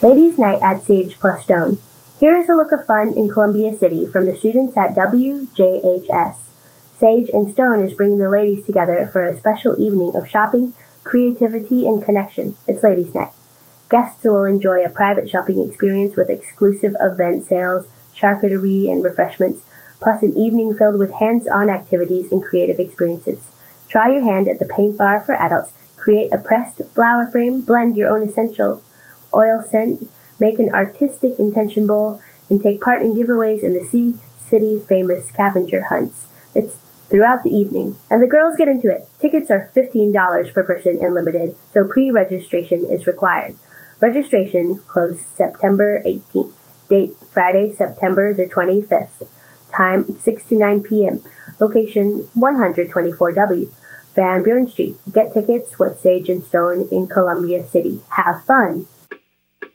Ladies' Night at Sage plus Stone. Here is a look of fun in Columbia City from the students at WJHS. Sage and Stone is bringing the ladies together for a special evening of shopping, creativity, and connection. It's Ladies' Night. Guests will enjoy a private shopping experience with exclusive event sales, charcuterie, and refreshments, plus an evening filled with hands-on activities and creative experiences. Try your hand at the paint bar for adults, create a pressed flower frame, blend your own essential oil scent, make an artistic intention bowl, and take part in giveaways in the City's famous scavenger hunts. It's throughout the evening, and the girls get into it. Tickets are $15 per person and limited, so pre-registration is required. Registration closed September 18th. Date Friday, September the 25th. Time 6 to 9 p.m. Location 124W, Van Buren Street. Get tickets with Sage and Stone in Columbia City. Have fun!